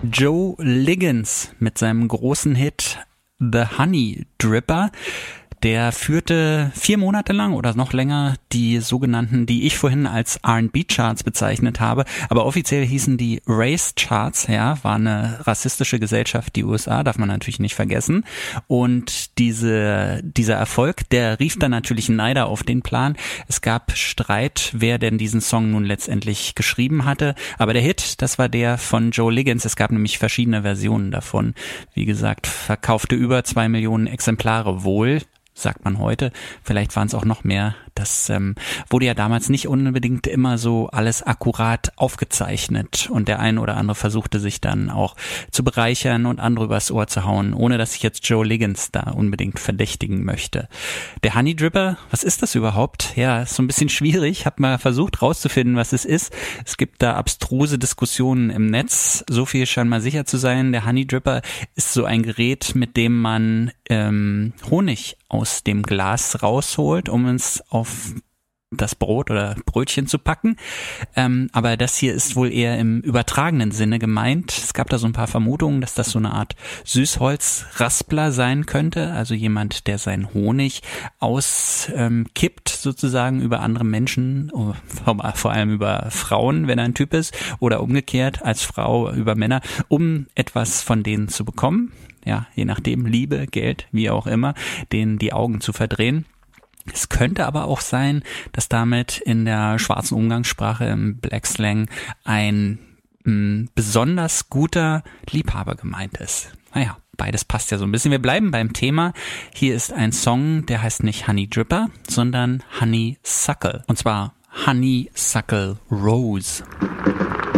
Joe Liggins mit seinem großen Hit The Honey Dripper. Der führte 4 Monate lang oder noch länger die sogenannten, die ich vorhin als R&B-Charts bezeichnet habe, aber offiziell hießen die Race-Charts, ja, war eine rassistische Gesellschaft, die USA, darf man natürlich nicht vergessen. Und dieser Erfolg, der rief dann natürlich Neider auf den Plan. Es gab Streit, wer denn diesen Song nun letztendlich geschrieben hatte, aber der Hit, das war der von Joe Liggins. Es gab nämlich verschiedene Versionen davon. Wie gesagt, verkaufte über 2 Millionen Exemplare wohl, sagt man heute, vielleicht waren es auch noch mehr. Das wurde ja damals nicht unbedingt immer so alles akkurat aufgezeichnet und der ein oder andere versuchte sich dann auch zu bereichern und andere übers Ohr zu hauen, ohne dass ich jetzt Joe Liggins da unbedingt verdächtigen möchte. Der Honey Dripper, was ist das überhaupt? Ja, ist so ein bisschen schwierig, hab mal versucht rauszufinden, was es ist. Es gibt da abstruse Diskussionen im Netz, so viel scheint mal sicher zu sein. Der Honey Dripper ist so ein Gerät, mit dem man Honig aus dem Glas rausholt, um es auf das Brot oder Brötchen zu packen. Aber das hier ist wohl eher im übertragenen Sinne gemeint. Es gab da so ein paar Vermutungen, dass das so eine Art Süßholzraspler sein könnte. Also jemand, der seinen Honig auskippt sozusagen über andere Menschen, vor allem über Frauen, wenn er ein Typ ist, oder umgekehrt als Frau über Männer, um etwas von denen zu bekommen. Ja, je nachdem, Liebe, Geld, wie auch immer, denen die Augen zu verdrehen. Es könnte aber auch sein, dass damit in der schwarzen Umgangssprache im Black Slang ein besonders guter Liebhaber gemeint ist. Naja, beides passt ja so ein bisschen. Wir bleiben beim Thema. Hier ist ein Song, der heißt nicht Honey Dripper, sondern Honeysuckle. Und zwar Honeysuckle Rose.